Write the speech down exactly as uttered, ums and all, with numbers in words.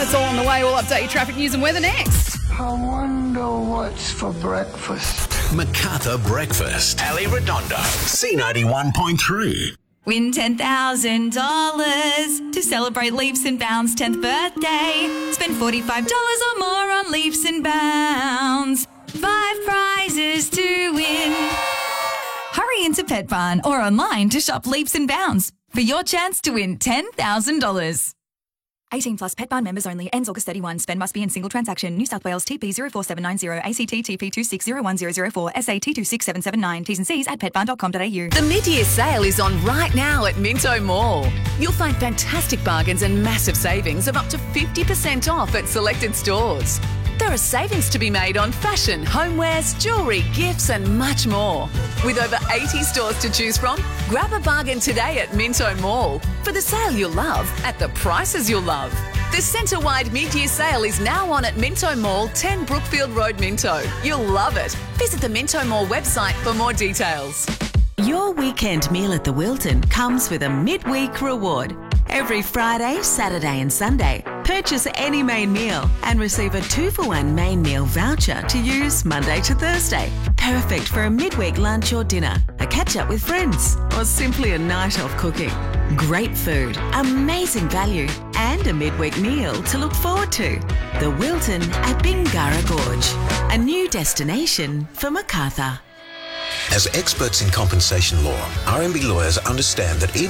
That's all on the way. We'll update your traffic news and weather next. I wonder what's for breakfast. Macarthur Breakfast. Ali Redondo. C ninety-one point three. Win ten thousand dollars to celebrate Leaps and Bounds' tenth birthday. Spend forty-five dollars or more on Leaps and Bounds. Five prizes to win. Hurry into Pet Barn or online to shop Leaps and Bounds for your chance to win ten thousand dollars. eighteen plus Pet Barn members only. Ends August thirty-first. Spend must be in single transaction. New South Wales T P zero four seven nine zero, A C T T P two six zero one zero zero four, S A T two six seven seven nine. T's and C's at pet barn dot com dot a u. The mid-year sale is on right now at Minto Mall. You'll find fantastic bargains and massive savings of up to fifty percent off at selected stores. There are savings to be made on fashion, homewares, jewellery, gifts and much more. With over eighty stores to choose from, grab a bargain today at Minto Mall for the sale you'll love at the prices you'll love. The centre-wide mid-year sale is now on at Minto Mall, ten Brookfield Road, Minto. You'll love it. Visit the Minto Mall website for more details. Your weekend meal at the Wilton comes with a midweek reward. Every Friday, Saturday and Sunday, purchase any main meal and receive a two for one main meal voucher to use Monday to Thursday. Perfect for a midweek lunch or dinner, a catch-up with friends, or simply a night of cooking. Great food, amazing value, and a midweek meal to look forward to. The Wilton at Bingara Gorge, a new destination for Macarthur. As experts in compensation law, R M B lawyers understand that even